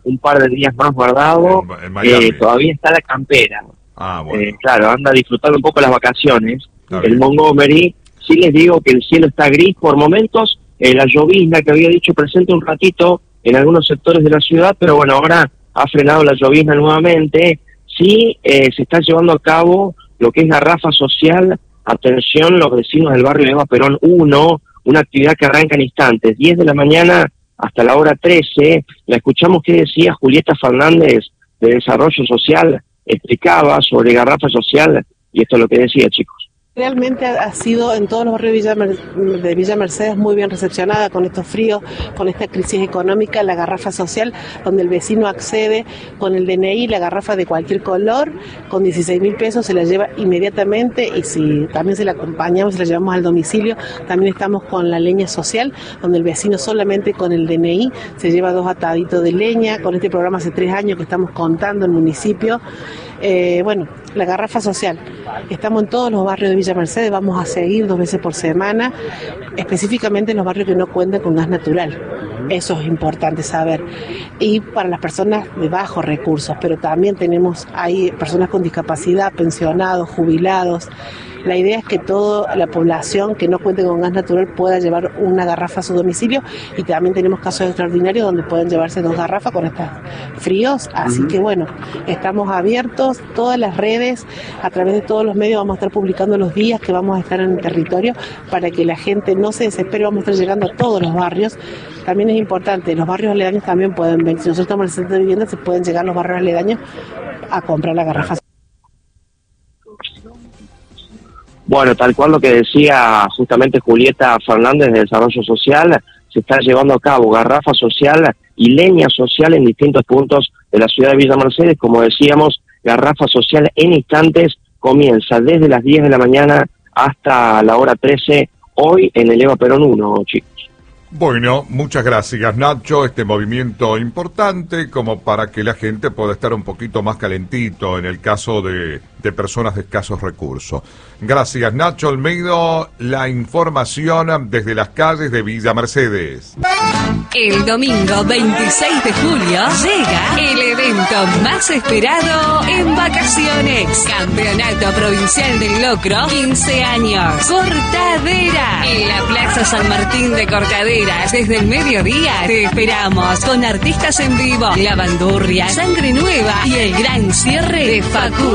un par de días más guardado, todavía está la campera. Bueno. Claro, anda disfrutando un poco las vacaciones. El Montgomery, sí les digo que el cielo está gris por momentos, la llovizna que había dicho presente un ratito en algunos sectores de la ciudad, pero bueno, ahora ha frenado la llovizna nuevamente. Sí, se está llevando a cabo lo que es garrafa social. Atención, los vecinos del barrio Eva Perón 1, una actividad que arranca en instantes, 10 de la mañana hasta la hora 13. La escuchamos que decía Julieta Fernández de Desarrollo Social, explicaba sobre garrafa social, y esto es lo que decía, chicos. Realmente ha sido en todos los barrios de Villa Mercedes muy bien recepcionada con estos fríos, con esta crisis económica, la garrafa social, donde el vecino accede con el DNI, la garrafa de cualquier color, con 16.000 pesos se la lleva inmediatamente, y si también se la acompañamos, se la llevamos al domicilio. También estamos con la leña social, donde el vecino solamente con el DNI se lleva 2 ataditos de leña. Con este programa hace 3 años que estamos contando el municipio. La garrafa social, estamos en todos los barrios de Villa Mercedes, vamos a seguir 2 veces por semana, específicamente en los barrios que no cuentan con gas natural. Eso es importante saber. Y para las personas de bajos recursos, pero también hay personas con discapacidad, pensionados, jubilados. La idea es que toda la población que no cuente con gas natural pueda llevar una garrafa a su domicilio, y también tenemos casos extraordinarios donde pueden llevarse 2 garrafas con estos fríos. Así que estamos abiertos, todas las redes, a través de todos los medios vamos a estar publicando los días que vamos a estar en el territorio para que la gente no se desespere. Vamos a estar llegando a todos los barrios. También es importante, los barrios aledaños también pueden venir. Si nosotros estamos en el centro de vivienda, se pueden llegar los barrios aledaños a comprar la garrafa. Bueno, tal cual lo que decía justamente Julieta Fernández de Desarrollo Social, se está llevando a cabo garrafa social y leña social en distintos puntos de la ciudad de Villa Mercedes. Como decíamos, garrafa social en instantes, comienza desde las 10 de la mañana hasta la hora 13, hoy en el Eva Perón 1, chicos. Bueno, muchas gracias, Nacho. Este movimiento importante como para que la gente pueda estar un poquito más calentito en el caso de personas de escasos recursos. Gracias, Nacho Almeida. La información desde las calles de Villa Mercedes. El domingo 26 de julio llega el evento más esperado en vacaciones. Campeonato Provincial del Locro, 15 años. Cortadera. En la Plaza San Martín de Cortaderas. Desde el mediodía te esperamos con artistas en vivo, La Bandurria, Sangre Nueva y el gran cierre de Facu.